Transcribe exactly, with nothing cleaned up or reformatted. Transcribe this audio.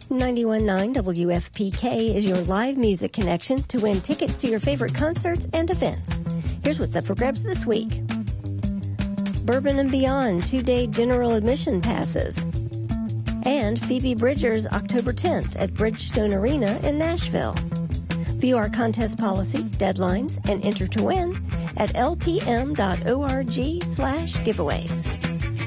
ninety-one point nine W F P K is your live music connection to win tickets to your favorite concerts and events. Here's what's up for grabs this week. Bourbon and Beyond two-day general admission passes. And Phoebe Bridgers October tenth at Bridgestone Arena in Nashville. View our contest policy, deadlines, and enter to win at lpm.org slash giveaways.